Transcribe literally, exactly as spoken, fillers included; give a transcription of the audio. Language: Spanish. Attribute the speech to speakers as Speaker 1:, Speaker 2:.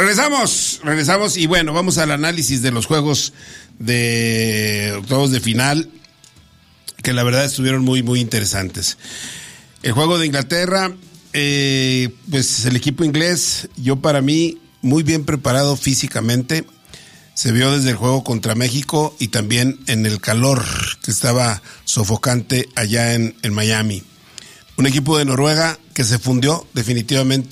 Speaker 1: Regresamos, regresamos y bueno, vamos al análisis de los juegos de octavos de final, que la verdad estuvieron muy, muy interesantes. El juego de Inglaterra, eh, pues el equipo inglés, yo para mí, muy bien preparado físicamente. Se vio desde el juego contra México y también en el calor que estaba sofocante allá en, en Miami. Un equipo de Noruega que se fundió definitivamente